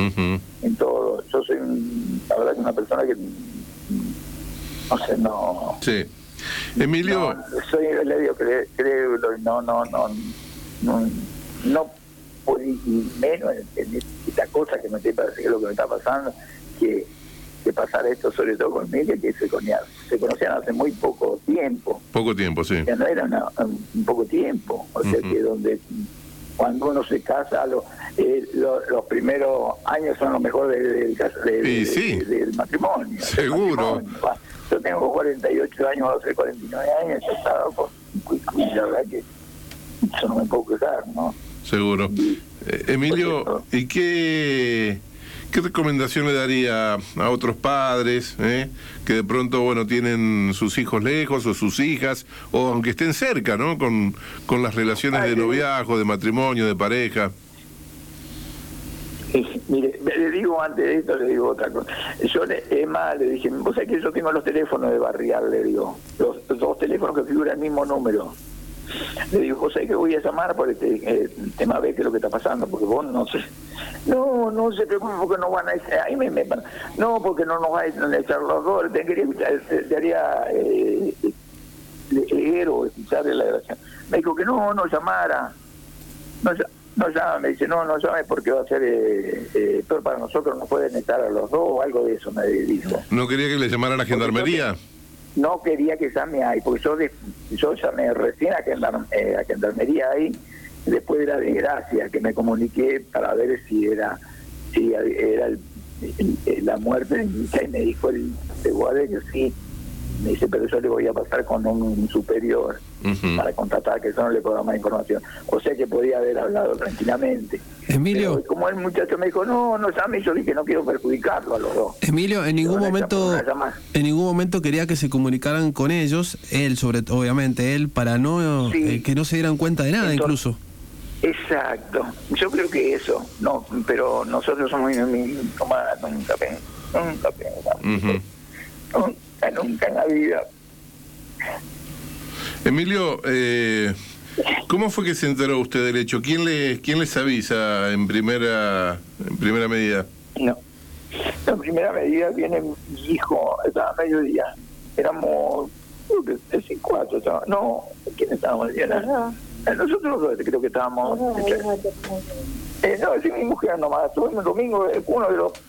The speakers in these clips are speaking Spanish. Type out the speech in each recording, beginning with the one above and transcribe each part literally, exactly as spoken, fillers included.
uh-huh. en todo. Yo soy, un, la verdad, que una persona que, no sé, no... Sí. Emilio... No, soy, le digo, creo, creo no, no, no, no, no puedo, y menos en, en esta cosa que me está parece que es lo que me está pasando, que, que pasar esto, sobre todo con Miguel, que se conocían, se conocían hace muy poco tiempo. Poco tiempo, sí. Ya no era una, un poco tiempo, o sea, uh-huh. que donde cuando uno se casa, lo, eh, lo, los primeros años son los mejores del, del, del, sí. del, del matrimonio. Seguro. Del matrimonio. Yo tengo cuarenta y ocho años, voy a hacer cuarenta y nueve años, he estado con y la verdad que eso no me puedo quejar, ¿no? Seguro. Eh, Emilio, ¿y qué, qué recomendación le daría a otros padres eh, que de pronto, bueno, tienen sus hijos lejos o sus hijas, o aunque estén cerca, ¿no? Con, con las relaciones Ay, de noviazgo, de matrimonio, de pareja. Mire, le digo antes de esto, le digo otra cosa. Yo, le, Emma, le dije, vos sabés que yo tengo los teléfonos de Barrial, le digo, los, los dos teléfonos que figuran el mismo número. Le digo, vos sabés que voy a llamar por este eh, tema, ve qué es lo que está pasando, porque vos no sé. No, no se preocupe porque no van a echar, ahí me, me no, porque no nos van a echar los dos, te quería escuchar, te haría eh, leer o escuchar la grabación. Me dijo que no, no llamara, no llamara. No llame, me dice, no, no llame porque va a ser eh, eh, peor para nosotros, nos pueden estar a los dos o algo de eso, me dijo. ¿No quería que le llamaran a Gendarmería? No quería que llame ahí, porque yo de, yo llamé recién a, Gendar, eh, a Gendarmería ahí, después de la desgracia que me comuniqué para ver si era si era el, el, el, la muerte de mi hija, y me dijo el de Guadalajara que sí. Me dice, pero yo le voy a pasar con un superior uh-huh. para contratar, que eso no le puedo dar más información. O sea que podía haber hablado tranquilamente. Emilio. Pero como el muchacho me dijo, no, no llame, yo dije, no quiero perjudicarlo a los dos. Emilio, en ningún momento en ningún momento quería que se comunicaran con ellos, él, sobre obviamente él, para no sí. eh, que no se dieran cuenta de nada. Entonces, incluso. Exacto. Yo creo que eso, no, pero nosotros somos muy tomadas, nunca pensamos, nunca pensamos. Uh-huh. Nunca. Nunca en la vida. Emilio, eh, ¿cómo fue que se enteró usted del hecho? ¿Quién le, quién les avisa en primera en primera medida? No, en primera medida viene mi hijo, estaba a mediodía, éramos, creo que tres y cuatro, estaba, no, ¿quién estábamos? No, nosotros dos creo que estábamos. No, eh, no es mi mujer nomás, estuve el domingo, uno de los...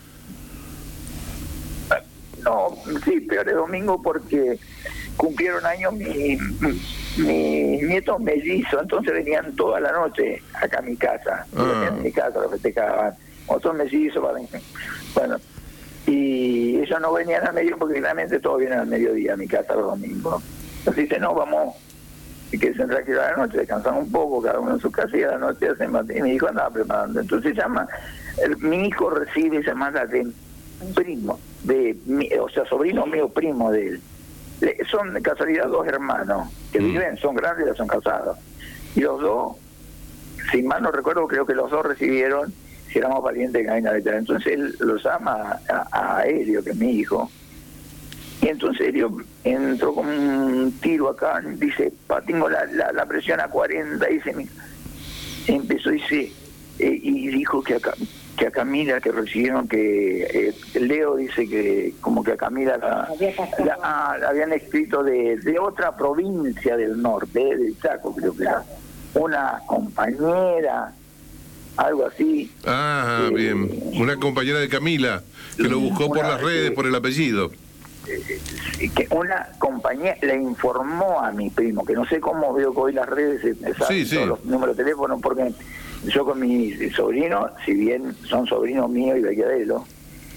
No, sí, peor de domingo porque cumplieron años mi, mi, mi nietos mellizos, entonces venían toda la noche acá a mi casa, ah. venían en mi casa, lo festejaban, otros mellizos, bueno, y ellos no venían al mediodía porque realmente todos vienen al mediodía a mi casa los domingos. Entonces dice, no, vamos, y que se tranquila la noche, descansan un poco, cada uno en su casa, y a la noche hacen más, y mi hijo andaba preparando. Entonces llama, el, mi hijo recibe llamadas de primo, de mi, o sea, sobrino mío, primo de él. Le, son de casualidad dos hermanos que mm. viven, son grandes, ya son casados. Y los dos, si mal no recuerdo, creo que los dos recibieron, si éramos valientes en cadena veterana. Entonces él lo llama a, a Helio, que es mi hijo. Y entonces Helio entró con un tiro acá, dice, pa, tengo la, la, la presión a cuarenta, dice, mi... empezó, dice, eh, y dijo que acá que a Camila que recibieron que eh, Leo dice que como que a Camila la, la, ah, la habían escrito de, de otra provincia del norte, eh, del Chaco, creo que era una compañera, algo así. Ah, eh, bien, una compañera de Camila que lo buscó una, por las redes, eh, por el apellido. Eh, que una compañera le informó a mi primo, que no sé cómo veo que hoy las redes eh, saben sí, sí. todos los números de teléfono, porque yo con mis sobrinos, si bien son sobrinos míos y Bellavelo,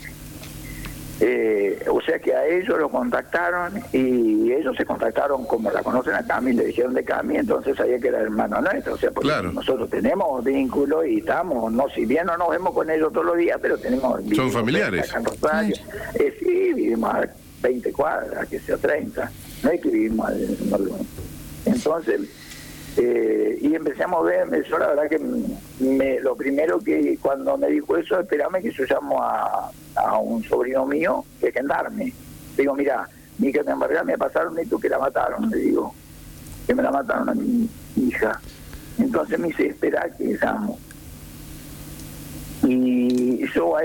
eh, o sea que a ellos lo contactaron y ellos se contactaron como la conocen a Cami, le dijeron de Cami, entonces sabía que era hermano nuestro, o sea, porque claro. nosotros tenemos vínculos y estamos, no si bien no nos vemos con ellos todos los días, pero tenemos vínculos. Son familiares. Acá en Rosario. Sí. Eh, sí, vivimos a veinte cuadras, que sea treinta, no es que vivimos al... Entonces... Eh, y empezamos a ver, yo la verdad que me, lo primero que cuando me dijo eso, esperame que yo llamo a, a un sobrino mío que es gendarme. Digo, mira, mi hija en Barrial me pasaron esto que la mataron, le digo, que me la mataron a mi hija. Entonces me dice, espera que llamo. Y yo a